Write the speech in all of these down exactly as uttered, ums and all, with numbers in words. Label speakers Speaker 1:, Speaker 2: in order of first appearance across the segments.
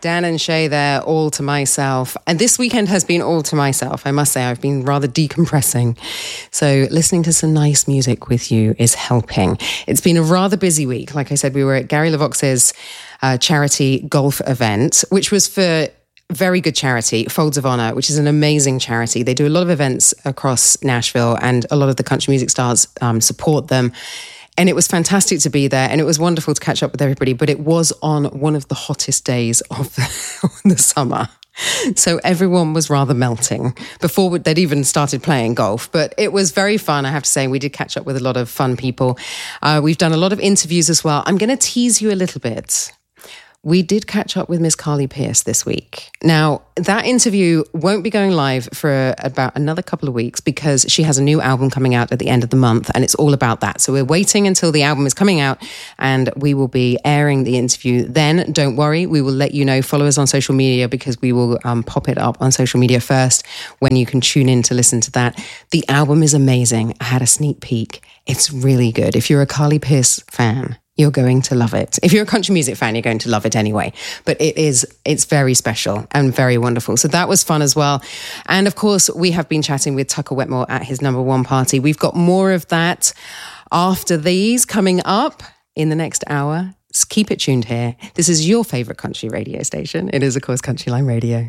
Speaker 1: Dan and Shay there, all to myself. And this weekend has been all to myself. I must say, I've been rather decompressing. So listening to some nice music with you is helping. It's been a rather busy week. Like I said, we were at Gary LeVox's uh, charity golf event, which was for very good charity, Folds of Honor, which is an amazing charity. They do a lot of events across Nashville, and a lot of the country music stars um, support them. And it was fantastic to be there, and it was wonderful to catch up with everybody, but it was on one of the hottest days of the, the summer. So everyone was rather melting before they'd even started playing golf. But it was very fun, I have to say. We did catch up with a lot of fun people. Uh, we've done a lot of interviews as well. I'm going to tease you a little bit. We did catch up with Miss Carly Pearce this week. Now, that interview won't be going live for about another couple of weeks because she has a new album coming out at the end of the month, and it's all about that. So we're waiting until the album is coming out, and we will be airing the interview then. Don't worry, we will let you know. Follow us on social media because we will um, pop it up on social media first when you can tune in to listen to that. The album is amazing. I had a sneak peek. It's really good. If you're a Carly Pearce fan, you're going to love it. If you're a country music fan, you're going to love it anyway. But it is, it's very special and very wonderful. So that was fun as well. And of course, we have been chatting with Tucker Wetmore at his number one party. We've got more of that after these coming up in the next hour. So keep it tuned here. This is your favourite country radio station. It is, of course, Country Line Radio.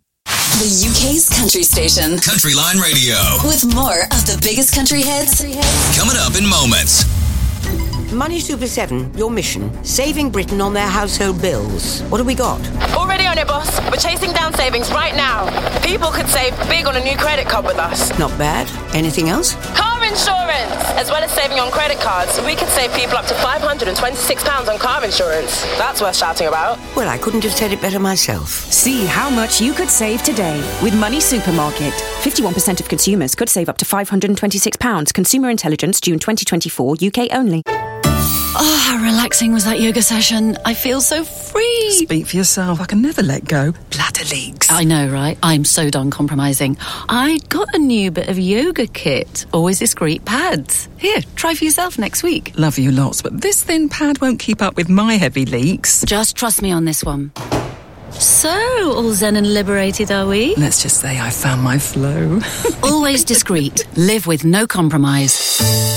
Speaker 2: The U K's country station.
Speaker 3: Country Line Radio.
Speaker 2: With more of the biggest country hits.
Speaker 3: Coming up in moments.
Speaker 4: Money Super seven, your mission, saving Britain on their household bills. What have we got?
Speaker 5: Already on it, boss. We're chasing down savings right now. People could save big on a new credit card with us.
Speaker 4: Not bad. Anything else?
Speaker 5: Car insurance! As well as saving on credit cards, we could save people up to five hundred twenty-six pounds on car insurance. That's worth shouting about.
Speaker 4: Well, I couldn't have said it better myself.
Speaker 6: See how much you could save today with Money Supermarket. fifty-one percent of consumers could save up to five hundred twenty-six pounds. Consumer Intelligence, June twenty twenty-four, U K only.
Speaker 7: Oh, how relaxing was that yoga session. I feel so free.
Speaker 8: Speak for yourself. I can never let go. Bladder leaks.
Speaker 7: I know, right? I'm so done compromising. I got a new bit of yoga kit. Always discreet pads. Here, try for yourself next week.
Speaker 8: Love you lots, but this thin pad won't keep up with my heavy leaks.
Speaker 7: Just trust me on this one. So, all zen and liberated, are we?
Speaker 8: Let's just say I found my flow.
Speaker 7: Always discreet. Live with no compromise.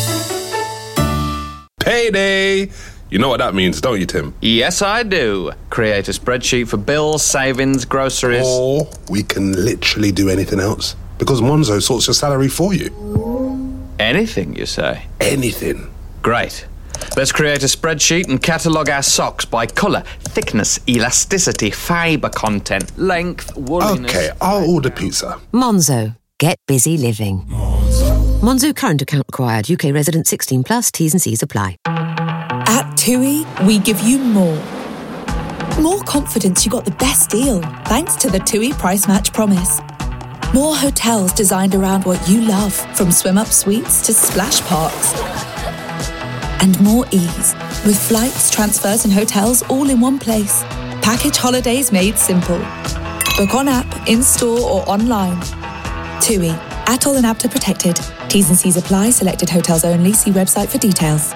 Speaker 9: Payday! You know what that means, don't you, Tim?
Speaker 10: Yes, I do. Create a spreadsheet for bills, savings, groceries.
Speaker 9: Or we can literally do anything else, because Monzo sorts your salary for you.
Speaker 10: Anything, you say?
Speaker 9: Anything.
Speaker 10: Great. Let's create a spreadsheet and catalogue our socks by colour, thickness, elasticity, fibre content, length, wooliness...
Speaker 9: Okay, I'll order pizza.
Speaker 11: Monzo. Get busy living. Monzo current account required. U K resident sixteen plus. T's and C's apply.
Speaker 12: At TUI, we give you more. More confidence you got the best deal thanks to the TUI Price Match Promise. More hotels designed around what you love, from swim-up suites to splash parks. And more ease with flights, transfers and hotels all in one place. Package holidays made simple. Book on app, in-store or online. TUI. Atoll and A B T A protected. T's and C's apply. Selected hotels only. See website for details.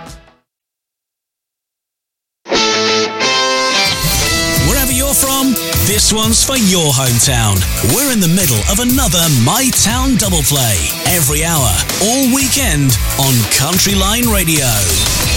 Speaker 3: Wherever you're from, this one's for your hometown. We're in the middle of another My Town double play. Every hour, all weekend on Country Line Radio.